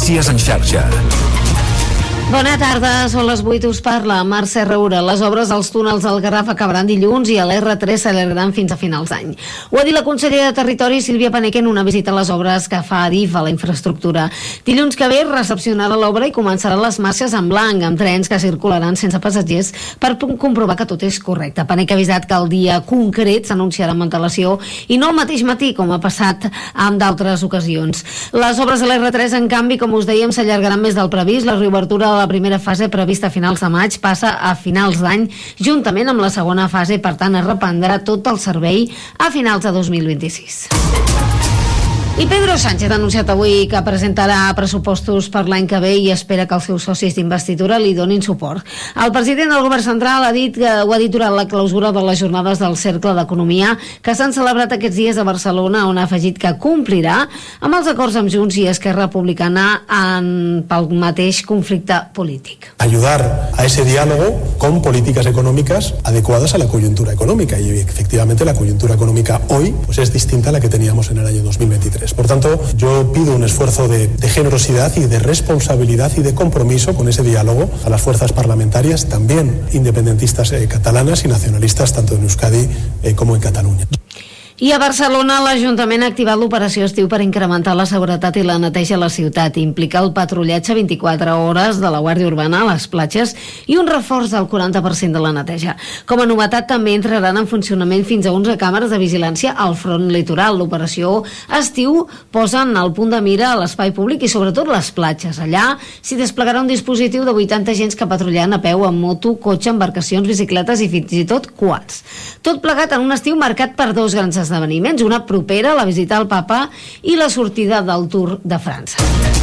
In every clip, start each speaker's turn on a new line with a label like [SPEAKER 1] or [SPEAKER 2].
[SPEAKER 1] Notícies en xarxa.
[SPEAKER 2] Bona tarda, són les 8, us parla Mercè Roura. Les obres als túnels del Garraf acabaran dilluns i a l'R3 s'allargaran fins a finals d'any. Ho ha dit la consellera de Territori, Sílvia Paneque, en una visita a les obres que fa Adif a la infraestructura. Dilluns que ve recepcionarà l'obra i començaran les marxes en blanc, amb trens que circularan sense passatgers per comprovar que tot és correcte. Paneque ha avisat que el dia concret s'anunciarà amb antelació i no el mateix matí, com ha passat en d'altres ocasions. Les obres de l'R3, en canvi, com us dèiem, s'allargaran més del previst. La reobertura la primera fase prevista a finals de maig passa a finals d'any, juntament amb la segona fase, per tant es reprendrà tot el servei a finals de 2026. I Pedro Sánchez ha anunciat avui que presentarà pressupostos per l'any que ve i espera que els seus socis d'investidura li donin suport. El president del govern central ho ha dit durant la clausura de les jornades del Cercle d'Economia que s'han celebrat aquests dies a Barcelona, on ha afegit que complirà amb els acords amb Junts i Esquerra Republicana pel mateix conflicte polític.
[SPEAKER 3] Ayudar a ese diálogo con políticas económicas adecuadas a la coyuntura económica, y efectivamente la coyuntura económica hoy pues es distinta a la que teníamos en el año 2023. Por tanto, yo pido un esfuerzo de generosidad y de responsabilidad y de compromiso con ese diálogo a las fuerzas parlamentarias, también independentistas catalanas y nacionalistas, tanto en Euskadi como en Cataluña.
[SPEAKER 2] I a Barcelona l'Ajuntament ha activat l'operació estiu per incrementar la seguretat i la neteja a la ciutat. Implica el patrullatge 24 hores de la Guàrdia Urbana a les platges i un reforç del 40% de la neteja. Com a novetat també entraran en funcionament fins a 11 càmeres de vigilància al front litoral. L'operació estiu posa en el punt de mira a l'espai públic i sobretot les platges. Allà s'hi desplegarà un dispositiu de 80 agents que patrullaran a peu, amb moto, cotxe, embarcacions, bicicletes i fins i tot quads. Tot plegat en un estiu marcat per dos grans esdeveniments, una propera, la visita al Papa, i la sortida del Tour de França.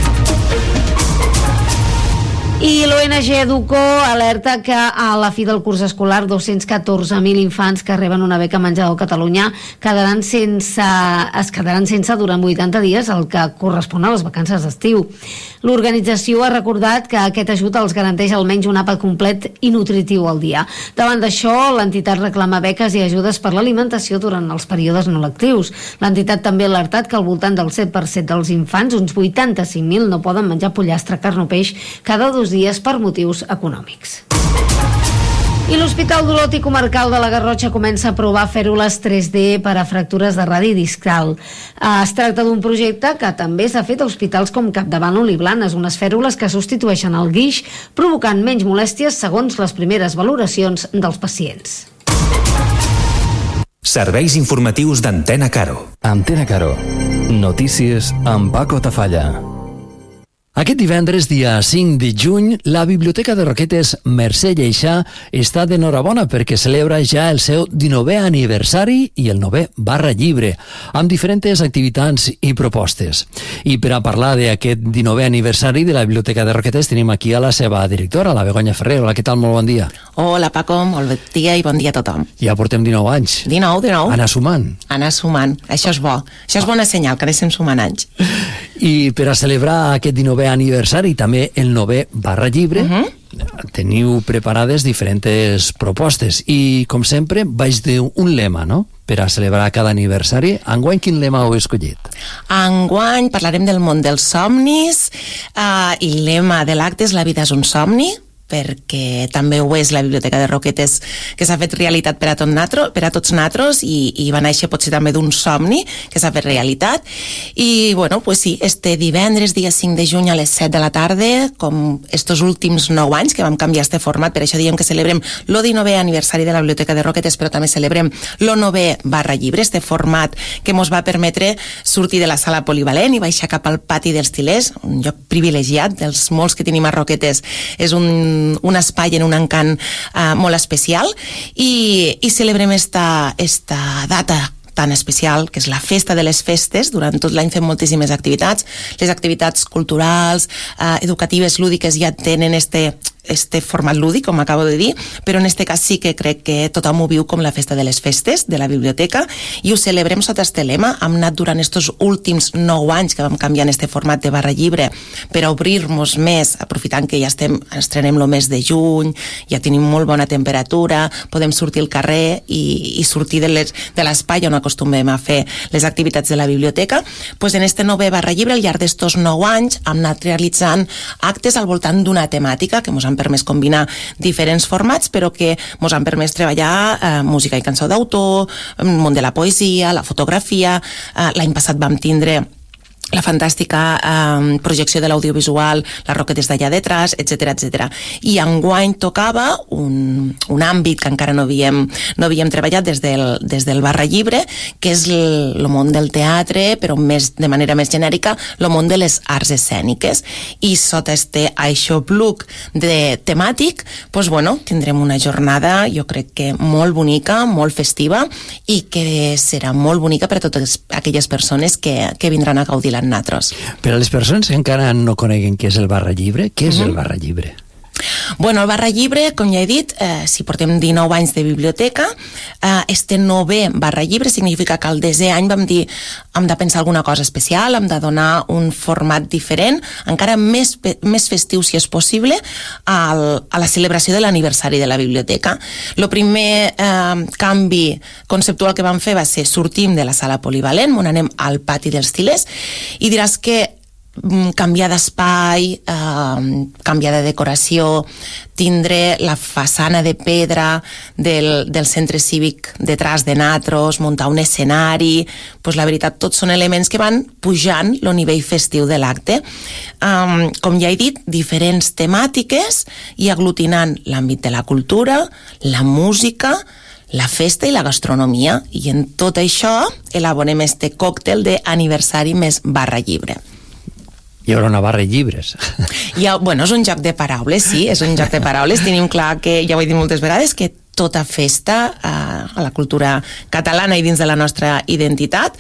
[SPEAKER 2] I l'ONG Educo alerta que a la fi del curs escolar 214.000 infants que reben una beca menjador a Catalunya es quedaran sense durant 80 dies, el que correspon a les vacances d'estiu. L'organització ha recordat que aquest ajut els garanteix almenys un àpat complet i nutritiu al dia. Davant d'això, l'entitat reclama beques i ajudes per l'alimentació durant els períodes no lectius. L'entitat també ha alertat que al voltant del 7% dels infants, uns 85.000, no poden menjar pollastre, carn o peix cada 2 dies per motius econòmics. I l'Hospital d'Olot i Comarcal de la Garrotxa comença a provar fèrula 3D per a fractures de radi discal. Es tracta d'un projecte que també s'ha fet a hospitals com Capdavant i Blanes, unes fèrules que substitueixen el guix, provocant menys molèsties segons les primeres valoracions dels pacients.
[SPEAKER 1] Serveis informatius d'Antena Caro.
[SPEAKER 4] Antena Caro. Notícies amb Paco Tafalla. Aquest divendres, dia 5 de juny, la Biblioteca de Roquetes Mercè Lleixà està d'enhorabona perquè celebra ja el seu 19è aniversari i el 9è barra llibre, amb diferents activitats i propostes. I per a parlar d'aquest 19è aniversari de la Biblioteca de Roquetes tenim aquí a la seva directora, la Begoña Ferrer. Hola, què tal? Molt bon dia.
[SPEAKER 5] Hola, Paco, molt bon dia i bon dia a tothom.
[SPEAKER 4] Ja portem 19 anys.
[SPEAKER 5] 19.
[SPEAKER 4] Anar sumant.
[SPEAKER 5] Anar sumant. Això és bo. Això és bona senyal, que anéssim sumant anys.
[SPEAKER 4] I per a celebrar aquest 19è aniversari, també el 9è barra llibre, teniu preparades diferents propostes i, com sempre, vaig dir un lema, no?, per a celebrar cada aniversari. Enguany, quin lema heu escollit?
[SPEAKER 5] Enguany parlarem del món dels somnis i el lema de l'acte és La vida és un somni, perquè també ho és la Biblioteca de Roquetes, que s'ha fet realitat per a tots natros i va néixer potser també d'un somni que s'ha fet realitat. I bueno, pues sí, este divendres, dia 5 de juny a les 7 de la tarda, com estos últims 9 anys que vam canviar este format, per això diem que celebrem el 19è aniversari de la Biblioteca de Roquetes, però també celebrem el 9è barra llibre, este format que mos va permetre sortir de la sala polivalent i baixar cap al pati dels Tilers, un lloc privilegiat dels molts que tenim a Roquetes. És un espai en un encant molt especial i celebrem esta data tan especial, que és la festa de les festes. Durant tot l'any fem moltíssimes activitats. Les activitats culturals, educatives, lúdiques ja tenen este este format lúdic, com acabo de dir, però en este cas sí que crec que tothom ho viu com la festa de les festes de la biblioteca i ho celebrem sota este lema. Hem anat durant estos últims 9 anys que vam canviar en este format de barra llibre per a obrir-nos més, aprofitant que ja estrenem el mes de juny, ja tenim molt bona temperatura, podem sortir al carrer i sortir de l'espai on acostumem a fer les activitats de la biblioteca. Pues en este 9è barra llibre, al llarg d'estos 9 anys, hem anat realitzant actes al voltant d'una temàtica que ens han permès combinar diferents formats, però que ens han permès treballar música i cançó d'autor, el món de la poesia, la fotografia. L'any passat vam tindre la fantàstica projecció de l'audiovisual, les roquetes d'allà detrás, etc etc. I enguany tocava un àmbit que encara no havíem treballat des del barra llibre, que és el món del teatre, però de manera més genèrica, el món de les arts escèniques. I sota este aixopluc temàtic, doncs, bueno, tindrem una jornada, jo crec que molt bonica, molt festiva, i que serà molt bonica per a totes aquelles persones que vindran a gaudir amb nosaltres.
[SPEAKER 4] Per a les persones que encara no coneguen què és el barra llibre, què és el barra llibre?
[SPEAKER 5] Bueno, el barra llibre, com ja he dit, si portem 19 anys de biblioteca, este 9è barra llibre significa que el 10è any vam dir hem de pensar alguna cosa especial, hem de donar un format diferent, encara més festiu si és possible, a la celebració de l'aniversari de la biblioteca. El primer canvi conceptual que vam fer va ser sortim de la sala polivalent, on anem al pati dels Til·lers, i diràs que canviar d'espai, canviar de decoració, tindre la façana de pedra del centre cívic detrás de nosaltres, muntar un escenari, doncs la veritat, tots són elements que van pujant el nivell festiu de l'acte. Com ja he dit, diferents temàtiques i aglutinant l'àmbit de la cultura, la música, la festa i la gastronomia, i en tot això elaborem este còctel d'aniversari més barra llibre.
[SPEAKER 4] Hi haurà una barra de llibres.
[SPEAKER 5] Bueno, és un joc de paraules, sí, és un joc de paraules. Tenim clar que, ja ho he dit moltes vegades, que tota festa a la cultura catalana i dins de la nostra identitat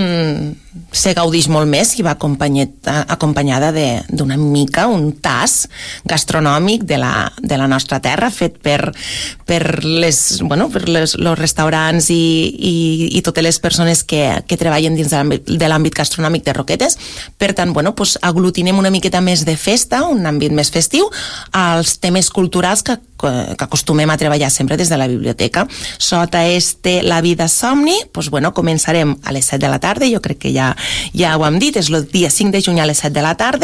[SPEAKER 5] se gaudeix molt més si va acompanyada d'una mica, un tas gastronòmic de la nostra terra, fet per els restaurants i totes les persones que treballen dins de l'àmbit gastronòmic de Roquetes. Per tant, aglutinem una miqueta més de festa, un àmbit més festiu, als temes culturals que acostumem a treballar sempre des de la biblioteca. Sota La vida somni, començarem a les 7 de la tarda, jo crec que ja ho hem dit, és el dia 5 de juny a les 7 de la tarda.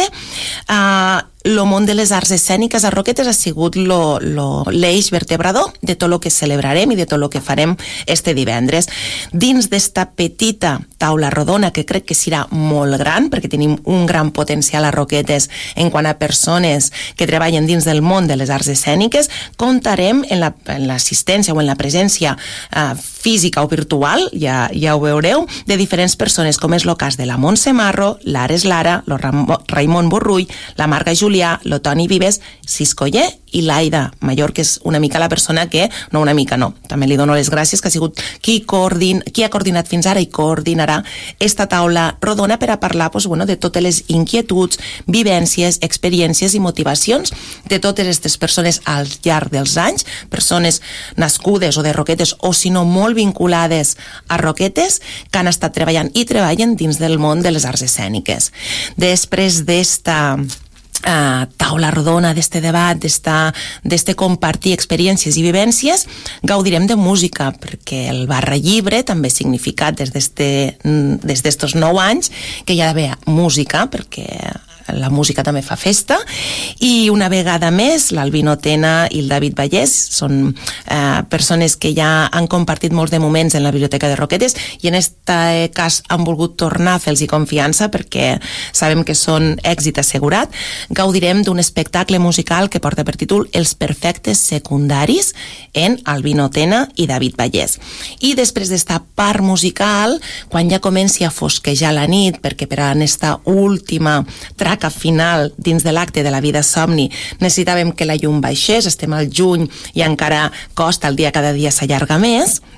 [SPEAKER 5] El món de les arts escèniques a Roquetes ha sigut l'eix vertebrador de tot el que celebrarem i de tot el que farem este divendres. Dins d'esta petita taula rodona, que crec que serà molt gran, perquè tenim un gran potencial a Roquetes en quant a persones que treballen dins del món de les arts escèniques, comptarem en l'assistència o en la presència física o virtual, ja ho veureu, de diferents persones, com és el cas de la Montse Marro, l'Ares Lara, el Raimon Borrull, la Marga Julià, el Toni Vives, Siscoller i l'Aida Mayor, que és una mica la persona que, no una mica, no, també li dono les gràcies, que ha sigut qui ha coordinat fins ara i coordinarà esta taula rodona per a parlar de totes les inquietuds, vivències, experiències i motivacions de totes aquestes persones al llarg dels anys, persones nascudes o de Roquetes o si no molt vinculades a Roquetes, que han estat treballant i treballen dins del món de les arts escèniques. Després d'esta taula rodona, d'este debat, d'este compartir experiències i vivències, gaudirem de música, perquè el barra llibre també ha significat des d'estos 9 anys que hi ha d'haver música, perquè la música també fa festa, i una vegada més l'Albino Tena i el David Vallès són persones que ja han compartit molts de moments en la Biblioteca de Roquetes i en aquest cas han volgut tornar a fer-los confiança perquè sabem que són èxit assegurat. Gaudirem d'un espectacle musical que porta per títol Els perfectes secundaris en Albino Tena i David Vallès. I després d'esta part musical, quan ja comenci a fosquejar la nit, perquè per a aquesta última traca final dins de l'acte de la vida somni necessitàvem que la llum baixés, estem al juny i encara costa, el dia cada dia s'allarga més,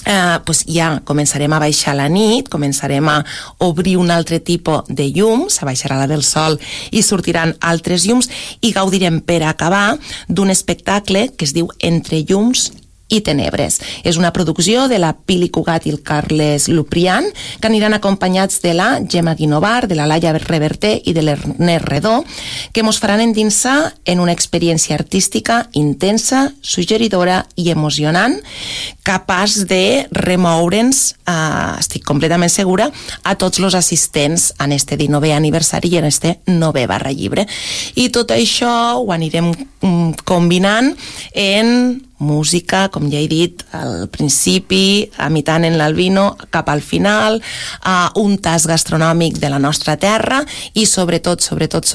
[SPEAKER 5] pues ja començarem a baixar la nit, començarem a obrir un altre tipus de llums, s'abaixarà la del sol i sortiran altres llums, i gaudirem per acabar d'un espectacle que es diu Entre llums i tenebres. És una producció de la Pili Cugat i el Carles Luprian, que aniran acompanyats de la Gemma Guinovar, de la Laia Reverter i de l'Ernest Redó, que mos faran endinsar en una experiència artística intensa, suggeridora i emocionant, capaç de remoure'ns, estic completament segura, a tots els assistents en este 19è aniversari i en este 9è barra llibre. I tot això ho anirem combinant en música, com ja he dit al principi, imitant en l'Albino cap al final, un tas gastronòmic de la nostra terra i sobretot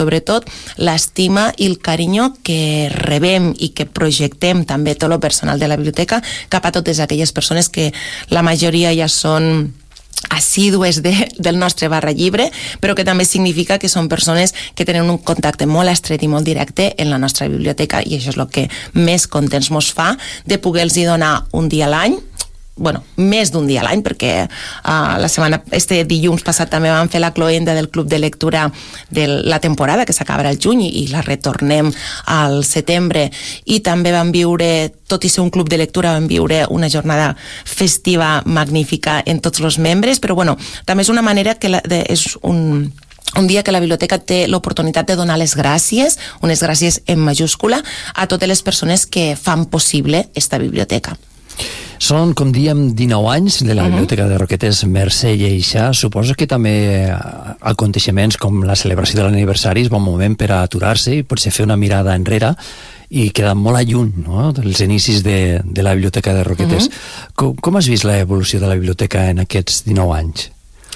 [SPEAKER 5] l'estima i el carinyo que rebem i que projectem també tot el personal de la biblioteca cap a totes aquelles persones que la majoria ja són assídues del nostre barra llibre, però que també significa que són persones que tenen un contacte molt estret i molt directe en la nostra biblioteca, i això és el que més contents mos fa de poder-los donar un dia a l'any, bueno, més d'un dia a l'any, perquè este dilluns passat també vam fer la cloenda del Club de Lectura de la temporada, que s'acabarà el juny i la retornem al setembre, i també vam viure, tot i ser un club de lectura, vam viure una jornada festiva magnífica en tots els membres, però bueno, també és una manera que és un dia que la biblioteca té l'oportunitat de donar les gràcies, unes gràcies en majúscula, a totes les persones que fan possible esta biblioteca.
[SPEAKER 4] Són, com diem, 19 anys de la Biblioteca de Roquetes Mercè Lleixà. Suposo que també aconteixements com la celebració de l'aniversari és bon moment per a aturar-se i potser fer una mirada enrere i quedar molt lluny, no?, dels inicis de la Biblioteca de Roquetes. Com has vist l'evolució de la biblioteca en aquests 19 anys?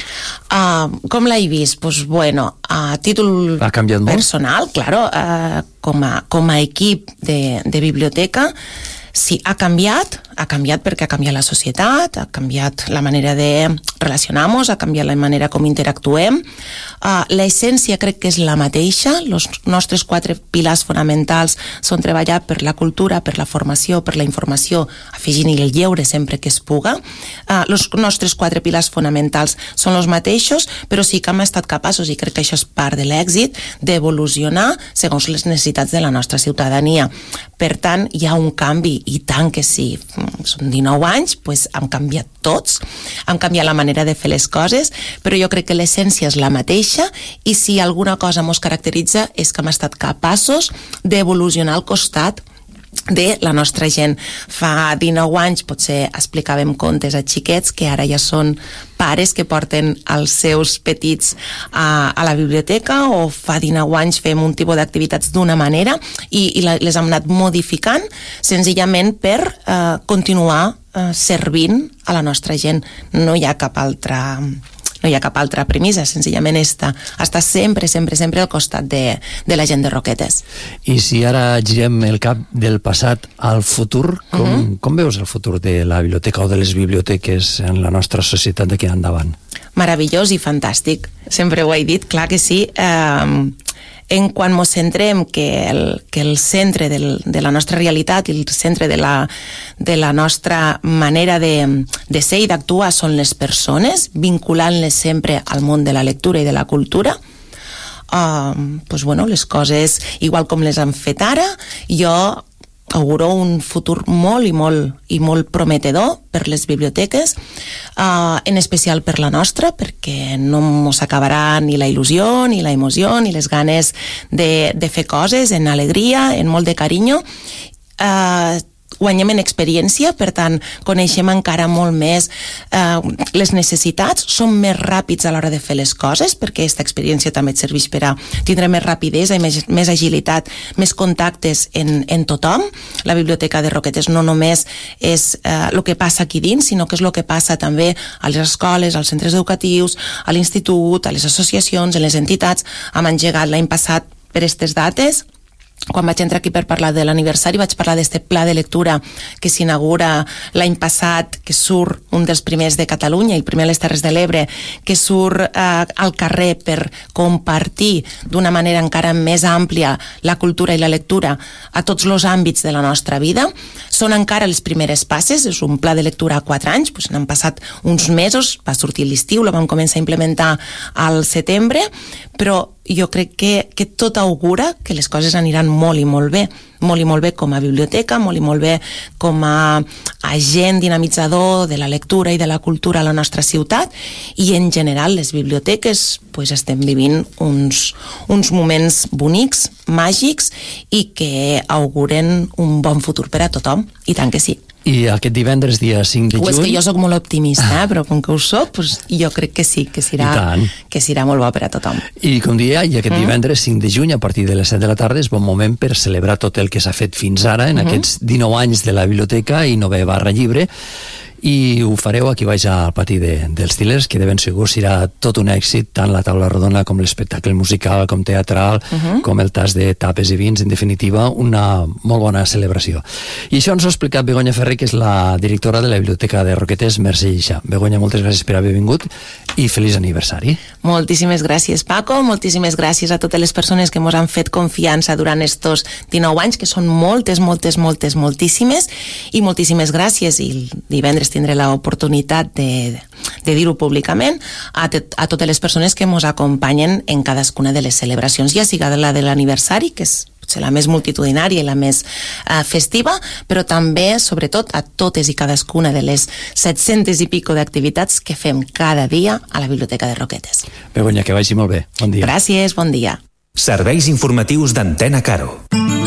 [SPEAKER 5] Com l'he vist? Pues bueno, a títol personal, claro, com a equip de biblioteca, sí, ha canviat perquè ha canviat la societat, ha canviat la manera de relacionar-nos, ha canviat la manera com interactuem. L'essència crec que és la mateixa. Els nostres 4 pilars fonamentals són treballar per la cultura, per la formació, per la informació, afegint-hi el lleure sempre que es puga. Els nostres 4 pilars fonamentals són els mateixos, però sí que hem estat capaços, i crec que això és part de l'èxit, d'evolucionar segons les necessitats de la nostra ciutadania. Per tant, hi ha un canvi, i tant que sí. Són 19 anys, doncs hem canviat tots, hem canviat la manera de fer les coses, però jo crec que l'essència és la mateixa, i si alguna cosa ens caracteritza és que hem estat capaços d'evolucionar al costat de la nostra gent. Fa 19 anys potser explicàvem contes a xiquets que ara ja són pares que porten els seus petits a la biblioteca, o fa 19 anys fem un tipus d'activitats d'una manera i les hem anat modificant senzillament per continuar servint a la nostra gent. No hi ha cap altra premissa, senzillament està sempre al costat de la gent de Roquetes.
[SPEAKER 4] I si ara girem el cap del passat al futur, com veus el futur de la biblioteca o de les biblioteques en la nostra societat d'aquí endavant?
[SPEAKER 5] Meravellós i fantàstic, sempre ho he dit, clar que sí. En quan ens centrem que el centre de la nostra realitat i el centre de la nostra manera de ser i d'actuar són les persones, vinculant-les sempre al món de la lectura i de la cultura, doncs bueno, les coses, igual com les han fet ara, jo auguro un futur molt i molt prometedor per les biblioteques, en especial per la nostra, perquè no ens acabarà ni la il·lusió, ni la emoció, ni les ganes de fer coses en alegria, en molt de carinyo. Guanyem en experiència, per tant, coneixem encara molt més les necessitats, som més ràpids a l'hora de fer les coses, perquè aquesta experiència també et serveix per a tindre més rapidesa i més agilitat, més contactes en tothom. La Biblioteca de Roquetes no només és el que passa aquí dins, sinó que és el que passa també a les escoles, als centres educatius, a l'institut, a les associacions, a les entitats. Hem engegat l'any passat per aquestes dates quan vaig entrar aquí per parlar de l'aniversari, vaig parlar d'este pla de lectura que s'inaugura l'any passat, que surt un dels primers de Catalunya, el primer a les Terres de l'Ebre, que surt al carrer per compartir d'una manera encara més àmplia la cultura i la lectura a tots els àmbits de la nostra vida. Són encara les primeres passes, és un pla de lectura a 4 anys, doncs n'han passat uns mesos, va sortir l'estiu, la vam començar a implementar al setembre, però jo crec que tot augura que les coses aniran molt i molt bé com a biblioteca, molt i molt bé com a agent dinamitzador de la lectura i de la cultura a la nostra ciutat, i en general les biblioteques estem vivint uns moments bonics, màgics, i que auguren un bon futur per a tothom, i tant que sí.
[SPEAKER 4] I aquest divendres, dia 5 de juny...
[SPEAKER 5] És que jo sóc molt optimista, però com que ho soc, jo crec que sí, que serà molt bo per a tothom.
[SPEAKER 4] I com deia, i aquest divendres 5 de juny, a partir de les 7 de la tarda, és bon moment per celebrar tot el que s'ha fet fins ara, en aquests 19 anys de la biblioteca i 9/llibre, i ho fareu aquí baix al pati dels Til·lers, que de ben segur serà tot un èxit, tant la taula rodona com l'espectacle musical, com teatral, com el tas de tapes i vins, en definitiva, una molt bona celebració. I això ens ho ha explicat Begoña Ferrer, que és la directora de la Biblioteca de Roquetes, Mercè Lleixà. Begoña, moltes gràcies per haver vingut i feliç aniversari.
[SPEAKER 5] Moltíssimes gràcies, Paco, moltíssimes gràcies a totes les persones que ens han fet confiança durant estos 19 anys, que són moltíssimes, i moltíssimes gràcies, i el divendres tindré l'oportunitat de dir-ho públicament a totes les persones que ens acompanyen en cadascuna de les celebracions, ja siga la de l'aniversari, que és potser la més multitudinària i la més festiva, però també, sobretot, a totes i cadascuna de les 700 i pico d'activitats que fem cada dia a la Biblioteca de Roquetes.
[SPEAKER 4] Begoña, que vagi molt bé. Bon dia.
[SPEAKER 5] Gràcies, bon dia.
[SPEAKER 1] Serveis informatius d'Antena Caro.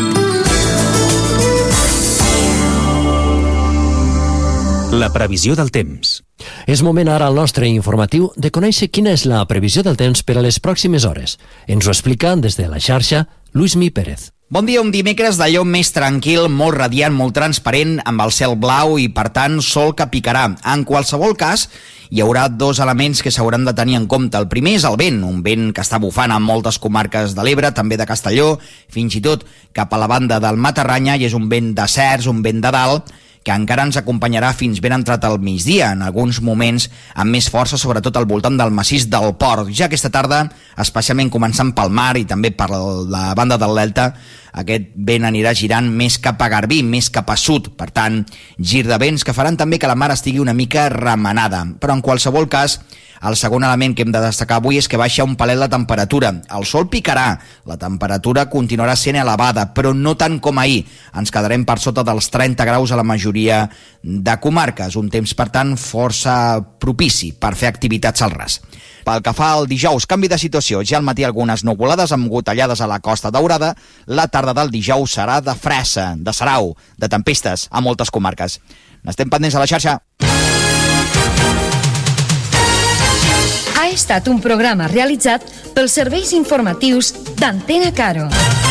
[SPEAKER 1] La previsió del temps.
[SPEAKER 4] És moment ara al nostre informatiu de conèixer quina és la previsió del temps per a les pròximes hores. Ens ho explica des de la xarxa Luismi Pérez.
[SPEAKER 6] Bon dia, un dimecres d'allò més tranquil, molt radiant, molt transparent, amb el cel blau i, per tant, sol que picarà. En qualsevol cas, hi haurà 2 elements que s'hauran de tenir en compte. El primer és el vent, un vent que està bufant en moltes comarques de l'Ebre, també de Castelló, fins i tot cap a la banda del Matarranya, i és un vent de cerç, un vent de dalt, que encara ens acompanyarà fins ben entrat al migdia, en alguns moments amb més força, sobretot al voltant del massís del Port. Ja aquesta tarda, especialment començant pel mar i també per la banda del Delta, aquest vent anirà girant més cap a Garbí, més cap a sud. Per tant, gir de vents que faran també que la mar estigui una mica remenada. Però en qualsevol cas, el segon element que hem de destacar avui és que baixa un palet la temperatura. El sol picarà, la temperatura continuarà sent elevada, però no tant com ahir. Ens quedarem per sota dels 30 graus a la majoria de comarques. Un temps, per tant, força propici per fer activitats al ras. Pel que fa al dijous, canvi de situació. Ja al matí algunes nuvolades amb gotellades a la Costa Daurada. La tarda del dijous serà de fressa, de sarau, de tempestes a moltes comarques. N'estem pendents a la xarxa.
[SPEAKER 7] Ha estat un programa realitzat pels serveis informatius d'Antena Caro.